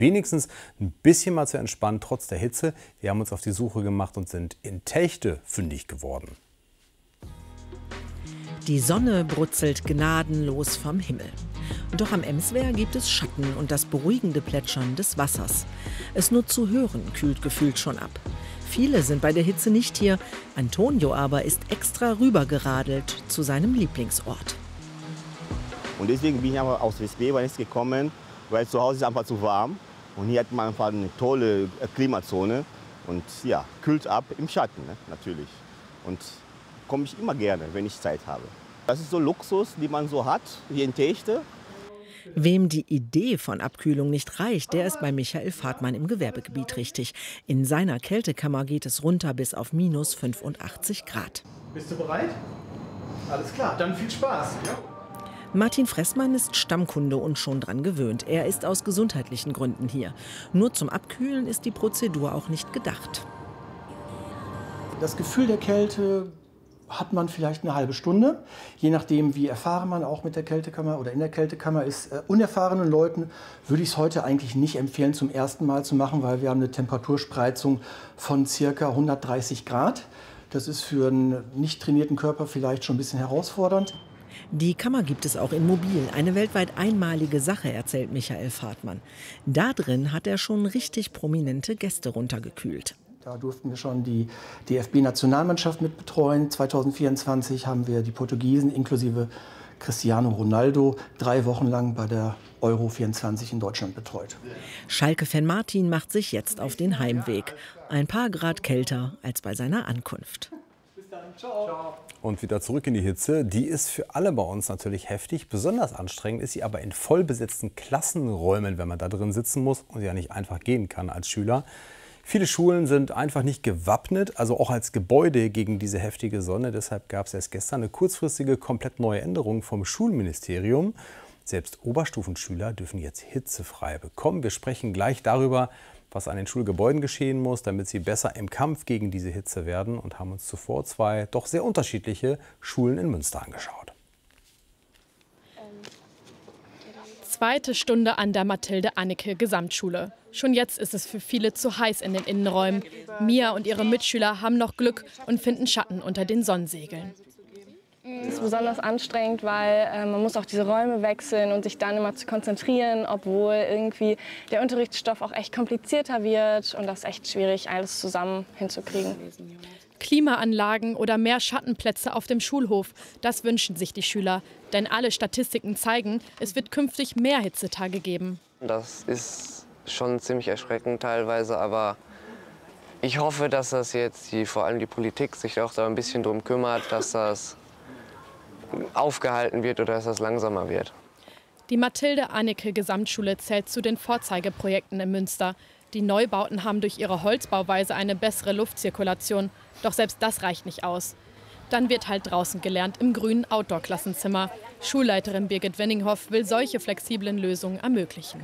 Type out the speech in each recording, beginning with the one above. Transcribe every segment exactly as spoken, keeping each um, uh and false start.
wenigstens ein bisschen mal zu entspannen, trotz der Hitze. Wir haben uns auf die Suche gemacht und sind in Techte fündig geworden. Die Sonne brutzelt gnadenlos vom Himmel. Doch am Emswehr gibt es Schatten und das beruhigende Plätschern des Wassers. Es nur zu hören kühlt gefühlt schon ab. Viele sind bei der Hitze nicht hier. Antonio aber ist extra rübergeradelt zu seinem Lieblingsort. Und deswegen bin ich aber aus Westbevern gekommen, weil zu Hause ist einfach zu warm. Und hier hat man einfach eine tolle Klimazone. Und ja, kühlt ab im Schatten, ne? Natürlich. Und komme ich immer gerne, wenn ich Zeit habe. Das ist so Luxus, die man so hat, hier in Techte. Wem die Idee von Abkühlung nicht reicht, der ist bei Michael Fahrtmann im Gewerbegebiet richtig. In seiner Kältekammer geht es runter bis auf minus fünfundachtzig Grad. Bist du bereit? Alles klar, dann viel Spaß. Ja? Martin Fressmann ist Stammkunde und schon dran gewöhnt. Er ist aus gesundheitlichen Gründen hier. Nur zum Abkühlen ist die Prozedur auch nicht gedacht. Das Gefühl der Kälte hat man vielleicht eine halbe Stunde, je nachdem, wie erfahren man auch mit der Kältekammer oder in der Kältekammer ist. Äh, unerfahrenen Leuten würde ich es heute eigentlich nicht empfehlen, zum ersten Mal zu machen, weil wir haben eine Temperaturspreizung von ca. hundertdreißig Grad. Das ist für einen nicht trainierten Körper vielleicht schon ein bisschen herausfordernd. Die Kammer gibt es auch in mobil, eine weltweit einmalige Sache, erzählt Michael Fahrtmann. Da drin hat er schon richtig prominente Gäste runtergekühlt. Da durften wir schon die D F B-Nationalmannschaft mit betreuen. zweitausendvierundzwanzig haben wir die Portugiesen inklusive Cristiano Ronaldo drei Wochen lang bei der Euro vierundzwanzig in Deutschland betreut. Schalke-Fan Martin macht sich jetzt auf den Heimweg. Ein paar Grad kälter als bei seiner Ankunft. Bis dann. Ciao. Und wieder zurück in die Hitze. Die ist für alle bei uns natürlich heftig. Besonders anstrengend ist sie aber in vollbesetzten Klassenräumen, wenn man da drin sitzen muss und ja nicht einfach gehen kann als Schüler. Viele Schulen sind einfach nicht gewappnet, also auch als Gebäude gegen diese heftige Sonne. Deshalb gab es erst gestern eine kurzfristige, komplett neue Änderung vom Schulministerium. Selbst Oberstufenschüler dürfen jetzt hitzefrei bekommen. Wir sprechen gleich darüber, was an den Schulgebäuden geschehen muss, damit sie besser im Kampf gegen diese Hitze werden, und haben uns zuvor zwei doch sehr unterschiedliche Schulen in Münster angeschaut. Zweite Stunde an der Mathilde-Anneke-Gesamtschule. Schon jetzt ist es für viele zu heiß in den Innenräumen. Mia und ihre Mitschüler haben noch Glück und finden Schatten unter den Sonnensegeln. Es ist besonders anstrengend, weil äh, man muss auch diese Räume wechseln und sich dann immer zu konzentrieren, obwohl irgendwie der Unterrichtsstoff auch echt komplizierter wird und das ist echt schwierig, alles zusammen hinzukriegen. Klimaanlagen oder mehr Schattenplätze auf dem Schulhof, das wünschen sich die Schüler. Denn alle Statistiken zeigen, es wird künftig mehr Hitzetage geben. Das ist schon ziemlich erschreckend teilweise, aber ich hoffe, dass das jetzt die, vor allem die Politik sich auch da ein bisschen drum kümmert, dass das aufgehalten wird oder dass das langsamer wird. Die Mathilde-Anneke-Gesamtschule zählt zu den Vorzeigeprojekten in Münster. Die Neubauten haben durch ihre Holzbauweise eine bessere Luftzirkulation. Doch selbst das reicht nicht aus. Dann wird halt draußen gelernt im grünen Outdoor-Klassenzimmer. Schulleiterin Birgit Wenninghoff will solche flexiblen Lösungen ermöglichen.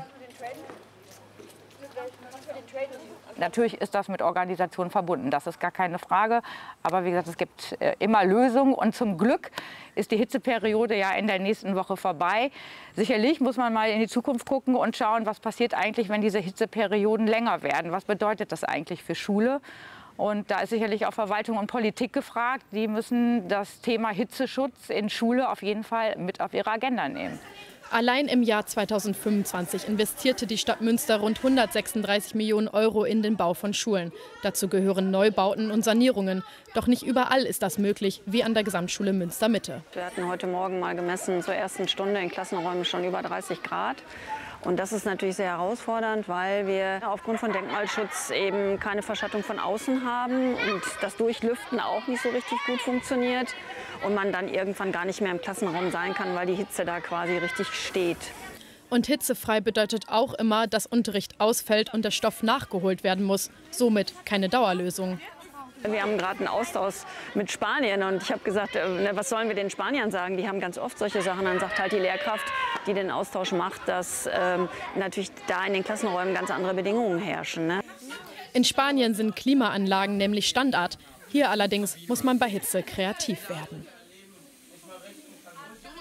Natürlich ist das mit Organisation verbunden, das ist gar keine Frage. Aber wie gesagt, es gibt äh, immer Lösungen. Und zum Glück ist die Hitzeperiode ja in der nächsten Woche vorbei. Sicherlich muss man mal in die Zukunft gucken und schauen, was passiert eigentlich, wenn diese Hitzeperioden länger werden. Was bedeutet das eigentlich für Schule? Und da ist sicherlich auch Verwaltung und Politik gefragt. Die müssen das Thema Hitzeschutz in Schule auf jeden Fall mit auf ihre Agenda nehmen. Allein im Jahr zweitausendfünfundzwanzig investierte die Stadt Münster rund hundertsechsunddreißig Millionen Euro in den Bau von Schulen. Dazu gehören Neubauten und Sanierungen. Doch nicht überall ist das möglich, wie an der Gesamtschule Münster-Mitte. Wir hatten heute Morgen mal gemessen, zur ersten Stunde in Klassenräumen schon über dreißig Grad. Und das ist natürlich sehr herausfordernd, weil wir aufgrund von Denkmalschutz eben keine Verschattung von außen haben und das Durchlüften auch nicht so richtig gut funktioniert und man dann irgendwann gar nicht mehr im Klassenraum sein kann, weil die Hitze da quasi richtig steht. Und hitzefrei bedeutet auch immer, dass Unterricht ausfällt und der Stoff nachgeholt werden muss. Somit keine Dauerlösung. Wir haben gerade einen Austausch mit Spanien und ich habe gesagt, was sollen wir den Spaniern sagen? Die haben ganz oft solche Sachen. Dann sagt halt die Lehrkraft, die den Austausch macht, dass ähm, natürlich da in den Klassenräumen ganz andere Bedingungen herrschen. Ne? In Spanien sind Klimaanlagen nämlich Standard. Hier allerdings muss man bei Hitze kreativ werden.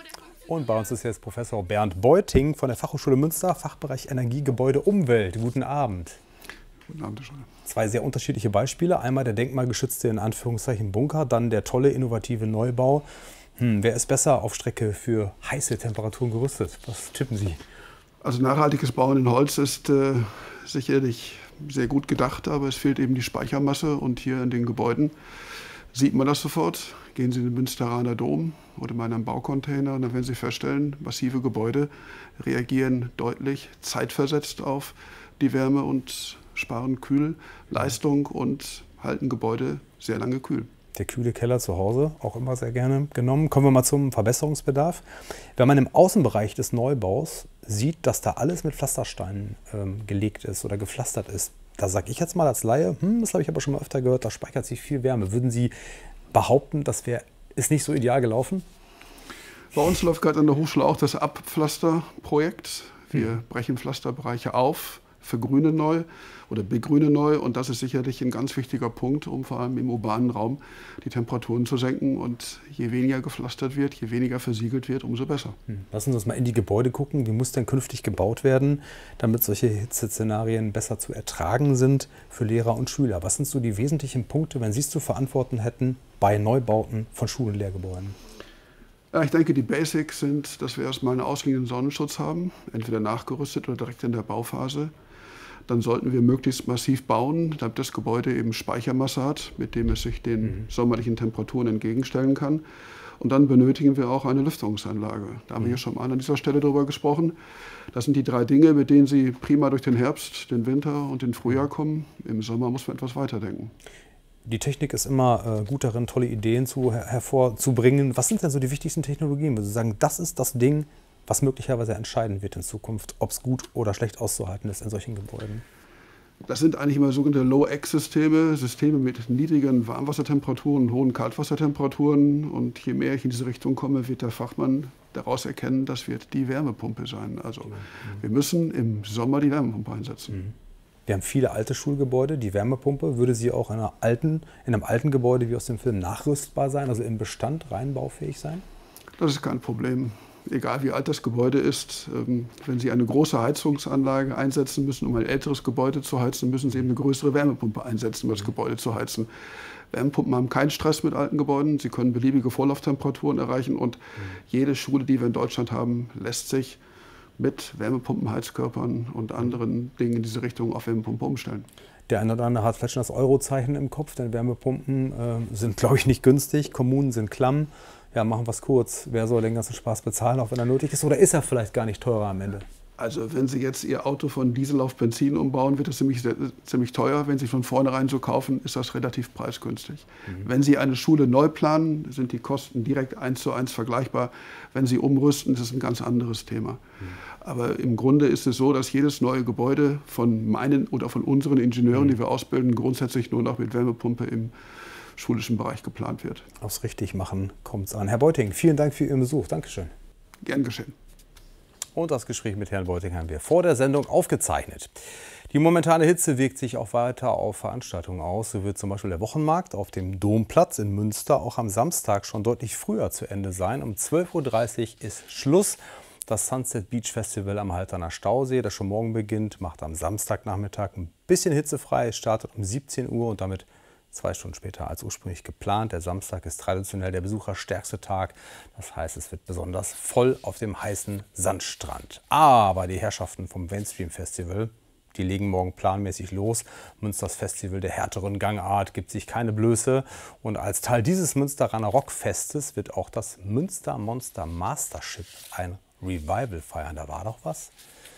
Und bei uns ist jetzt Professor Bernd Beuting von der Fachhochschule Münster, Fachbereich Energie, Gebäude, Umwelt. Guten Abend. Guten Abend, Herr Schröder. Zwei sehr unterschiedliche Beispiele. Einmal der denkmalgeschützte, in Anführungszeichen, Bunker, dann der tolle, innovative Neubau. Hm, wer ist besser auf Strecke für heiße Temperaturen gerüstet? Was tippen Sie? Also nachhaltiges Bauen in Holz ist äh, sicherlich sehr gut gedacht, aber es fehlt eben die Speichermasse. Und hier in den Gebäuden sieht man das sofort. Gehen Sie in den Münsteraner Dom oder mal in einen Baucontainer und dann werden Sie feststellen, massive Gebäude reagieren deutlich zeitversetzt auf die Wärme und sparen Kühlleistung und halten Gebäude sehr lange kühl. Der kühle Keller zu Hause, auch immer sehr gerne genommen. Kommen wir mal zum Verbesserungsbedarf. Wenn man im Außenbereich des Neubaus sieht, dass da alles mit Pflastersteinen ähm, gelegt ist oder gepflastert ist, da sage ich jetzt mal als Laie, hm, das habe ich aber schon mal öfter gehört, da speichert sich viel Wärme. Würden Sie behaupten, das wär, ist nicht so ideal gelaufen? Bei uns läuft gerade an der Hochschule auch das Abpflasterprojekt. Wir hm. brechen Pflasterbereiche auf, vergrünen neu oder begrünen neu. Und das ist sicherlich ein ganz wichtiger Punkt, um vor allem im urbanen Raum die Temperaturen zu senken. Und je weniger gepflastert wird, je weniger versiegelt wird, umso besser. Lassen Sie uns mal in die Gebäude gucken. Wie muss denn künftig gebaut werden, damit solche Hitzeszenarien besser zu ertragen sind für Lehrer und Schüler? Was sind so die wesentlichen Punkte, wenn Sie es zu verantworten hätten, bei Neubauten von Schulen und Lehrgebäuden? Ja, ich denke, die Basics sind, dass wir erstmal einen ausliegenden Sonnenschutz haben, entweder nachgerüstet oder direkt in der Bauphase. Dann sollten wir möglichst massiv bauen, damit das Gebäude eben Speichermasse hat, mit dem es sich den mhm. sommerlichen Temperaturen entgegenstellen kann. Und dann benötigen wir auch eine Lüftungsanlage. Da haben wir hier schon mal an dieser Stelle drüber gesprochen. Das sind die drei Dinge, mit denen Sie prima durch den Herbst, den Winter und den Frühjahr kommen. Im Sommer muss man etwas weiterdenken. Die Technik ist immer äh, gut darin, tolle Ideen zu, her hervorzubringen. Was sind denn so die wichtigsten Technologien? Würden Sie sagen, das ist das Ding, was möglicherweise entscheiden wird in Zukunft, ob es gut oder schlecht auszuhalten ist in solchen Gebäuden? Das sind eigentlich immer sogenannte Low-X-Systeme, Systeme mit niedrigen Warmwassertemperaturen und hohen Kaltwassertemperaturen. Und je mehr ich in diese Richtung komme, wird der Fachmann daraus erkennen, das wird die Wärmepumpe sein. Also mhm. wir müssen im Sommer die Wärmepumpe einsetzen. Mhm. Wir haben viele alte Schulgebäude. Die Wärmepumpe, würde sie auch in, einer alten, in einem alten Gebäude wie aus dem Film nachrüstbar sein, also im Bestand rein baufähig sein? Das ist kein Problem. Egal wie alt das Gebäude ist, wenn Sie eine große Heizungsanlage einsetzen müssen, um ein älteres Gebäude zu heizen, müssen Sie eben eine größere Wärmepumpe einsetzen, um das Gebäude zu heizen. Wärmepumpen haben keinen Stress mit alten Gebäuden. Sie können beliebige Vorlauftemperaturen erreichen. Und jede Schule, die wir in Deutschland haben, lässt sich mit Wärmepumpenheizkörpern und anderen Dingen in diese Richtung auf Wärmepumpe umstellen. Der eine oder andere hat vielleicht schon das Eurozeichen im Kopf, denn Wärmepumpen äh, sind, glaube ich, nicht günstig. Kommunen sind klamm. Ja, machen wir es kurz. Wer soll den ganzen Spaß bezahlen, auch wenn er nötig ist? Oder ist er vielleicht gar nicht teurer am Ende? Also wenn Sie jetzt Ihr Auto von Diesel auf Benzin umbauen, wird das ziemlich, ziemlich teuer. Wenn Sie von vornherein so kaufen, ist das relativ preisgünstig. Mhm. Wenn Sie eine Schule neu planen, sind die Kosten direkt eins zu eins vergleichbar. Wenn Sie umrüsten, ist es ein ganz anderes Thema. Mhm. Aber im Grunde ist es so, dass jedes neue Gebäude von meinen oder von unseren Ingenieuren, mhm. die wir ausbilden, grundsätzlich nur noch mit Wärmepumpe im schulischen Bereich geplant wird. Aufs Richtigmachen kommt es an. Herr Beuting, vielen Dank für Ihren Besuch. Dankeschön. Gern geschehen. Und das Gespräch mit Herrn Beuting haben wir vor der Sendung aufgezeichnet. Die momentane Hitze wirkt sich auch weiter auf Veranstaltungen aus. So wird zum Beispiel der Wochenmarkt auf dem Domplatz in Münster auch am Samstag schon deutlich früher zu Ende sein. Um zwölf Uhr dreißig ist Schluss. Das Sunset Beach Festival am Halterner Stausee, das schon morgen beginnt, macht am Samstagnachmittag ein bisschen hitzefrei. Es startet um siebzehn Uhr und damit zwei Stunden später als ursprünglich geplant. Der Samstag ist traditionell der besucherstärkste Tag. Das heißt, es wird besonders voll auf dem heißen Sandstrand. Aber die Herrschaften vom Mainstream Festival, die legen morgen planmäßig los. Münsters Festival der härteren Gangart gibt sich keine Blöße. Und als Teil dieses Münsteraner Rockfestes wird auch das Münster Monster Mastership ein Revival feiern. Da war doch was.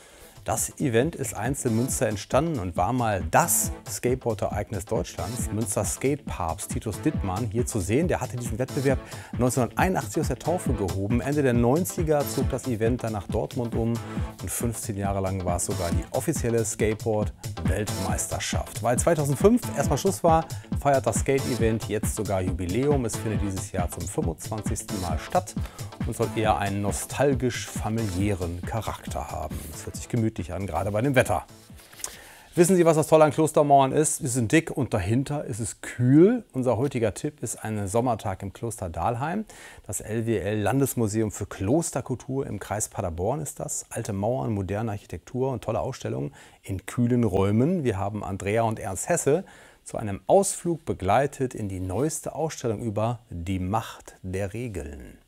Das Event ist einst in Münster entstanden und war mal das Skateboard-Ereignis Deutschlands. Münster Skate-Papst Titus Dittmann hier zu sehen. Der hatte diesen Wettbewerb neunzehnhunderteinundachtzig aus der Taufe gehoben. Ende der neunziger zog das Event dann nach Dortmund um und fünfzehn Jahre lang war es sogar die offizielle Skateboard-Weltmeisterschaft. Weil zweitausendfünf erstmal Schluss war, feiert das Skate-Event jetzt sogar Jubiläum. Es findet dieses Jahr zum fünfundzwanzigsten Mal statt und soll eher einen nostalgisch-familiären Charakter haben. Es hört sich gemütlich an, gerade bei dem Wetter. Wissen Sie, was das Tolle an Klostermauern ist? Sie sind dick und dahinter ist es kühl. Unser heutiger Tipp ist ein Sommertag im Kloster Dahlheim. Das L W L-Landesmuseum für Klosterkultur im Kreis Paderborn ist das. Alte Mauern, moderne Architektur und tolle Ausstellungen in kühlen Räumen. Wir haben Andrea und Ernst Hesse zu einem Ausflug begleitet in die neueste Ausstellung über die Macht der Regeln.